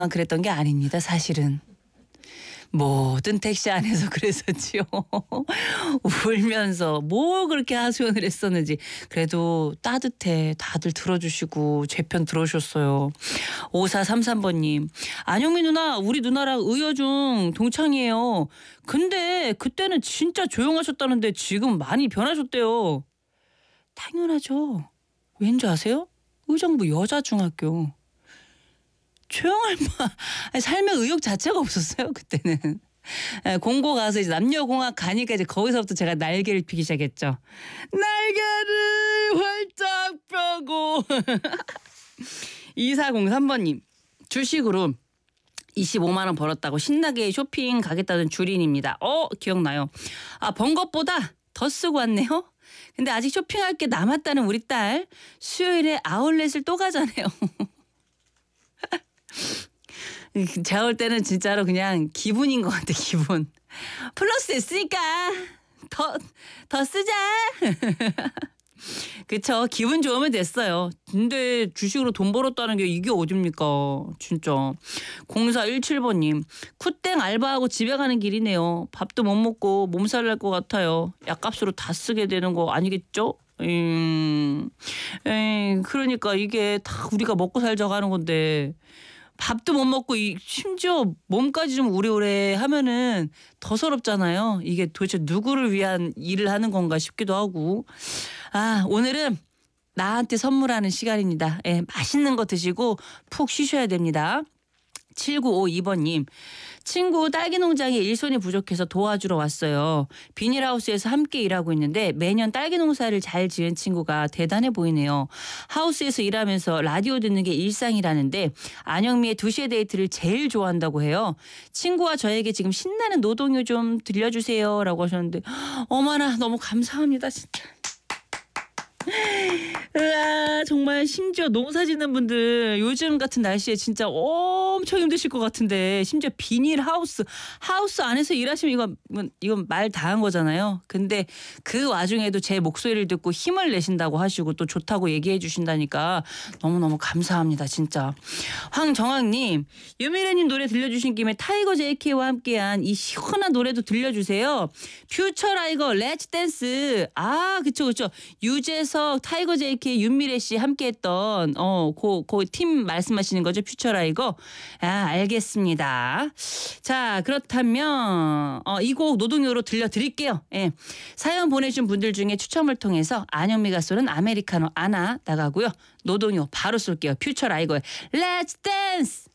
그랬던 게 아닙니다, 사실은. 모든 택시 안에서 그랬었지요. 울면서 뭐 그렇게 하소연을 했었는지. 그래도 따뜻해. 다들 들어주시고 제 편 들어주셨어요. 5433번님. 안영미 누나, 우리 누나랑 의여중 동창이에요. 근데 그때는 진짜 조용하셨다는데 지금 많이 변하셨대요. 당연하죠. 왠지 아세요? 의정부 여자중학교. 조용할 삶의 의욕 자체가 없었어요 그때는. 공고 가서 이제 남녀공학 가니까 이제 거기서부터 제가 날개를 피기 시작했죠. 날개를 활짝 펴고. 2403번님. 주식으로 25만 원 벌었다고 신나게 쇼핑 가겠다는 주린입니다. 기억나요. 번 것보다 더 쓰고 왔네요. 근데 아직 쇼핑할 게 남았다는 우리 딸. 수요일에 아울렛을 또 가자네요. 제가 볼 때는 진짜로 그냥 기분인 것 같아, 기분. 플러스 됐으니까 더 쓰자. 그쵸. 기분 좋으면 됐어요. 근데 주식으로 돈 벌었다는 게 이게 어딥니까. 진짜. 0417번님. 쿠땡 알바하고 집에 가는 길이네요. 밥도 못 먹고 몸살 날 것 같아요. 약값으로 다 쓰게 되는 거 아니겠죠? 그러니까 이게 다 우리가 먹고 살자고 하는 건데 밥도 못 먹고 심지어 몸까지 좀 우려우려 하면은 더 서럽잖아요. 이게 도대체 누구를 위한 일을 하는 건가 싶기도 하고. 오늘은 나한테 선물하는 시간입니다. 맛있는 거 드시고 푹 쉬셔야 됩니다. 7952번님. 친구 딸기 농장에 일손이 부족해서 도와주러 왔어요. 비닐하우스에서 함께 일하고 있는데 매년 딸기 농사를 잘 지은 친구가 대단해 보이네요. 하우스에서 일하면서 라디오 듣는 게 일상이라는데 안영미의 2시의 데이트를 제일 좋아한다고 해요. 친구와 저에게 지금 신나는 노동요 좀 들려주세요 라고 하셨는데 어머나 너무 감사합니다 진짜. 정말 심지어 농사 짓는 분들 요즘 같은 날씨에 진짜 엄청 힘드실 것 같은데 심지어 비닐하우스 안에서 일하시면 이건 말 다한 거잖아요. 근데 그 와중에도 제 목소리를 듣고 힘을 내신다고 하시고 또 좋다고 얘기해 주신다니까 너무너무 감사합니다 진짜. 황정학님 유미래님 노래 들려주신 김에 타이거 JK와 함께한 이 시원한 노래도 들려주세요. 퓨처라이거 렛츠 댄스. 그쵸 유재석 타이거 JK 윤미래 씨 함께했던 그 팀 말씀하시는 거죠. 퓨처라이거. 알겠습니다. 자 그렇다면 이 곡 노동요로 들려드릴게요. 사연 보내주신 분들 중에 추첨을 통해서 안영미가 쏘는 아메리카노 아나 나가고요. 노동요 바로 쏠게요. 퓨처라이거의 렛츠 댄스.